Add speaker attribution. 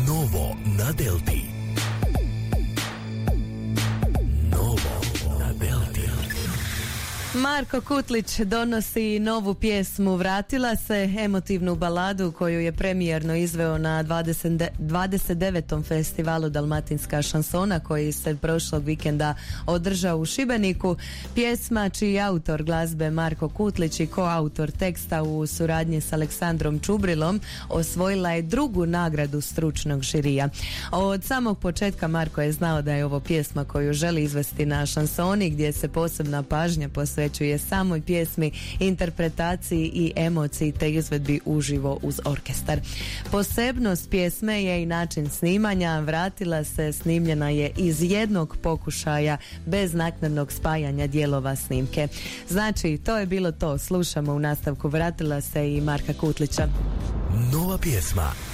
Speaker 1: Novo na Delti. Novo na Delti.
Speaker 2: Marko Kutlić donosi novu pjesmu Vratila se, emotivnu baladu koju je premijerno izveo na 29. festivalu Dalmatinska šansona koji se prošlog vikenda održao u Šibeniku. Pjesma čiji autor glazbe Marko Kutlić i koautor teksta u suradnji s Aleksandrom Čubrilom osvojila je drugu nagradu stručnog žirija. Od samog početka Marko je znao da je ovo pjesma koju želi izvesti na šansoni, gdje se posebna pažnja posvećuje samoj pjesmi, interpretaciji i emociji te izvedbi uživo uz orkestar. Posebnost pjesme je i način snimanja. Vratila se snimljena je iz jednog pokušaja bez naknadnog spajanja dijelova snimke. Znači, to je bilo to. Slušamo u nastavku Vratila se i Marka Kutlića.
Speaker 1: Nova pjesma